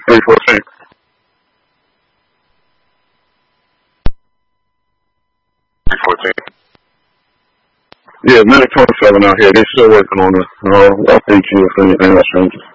314. Yeah, Medic 27 out here. They're still working on it. I'll update you if anything else changes.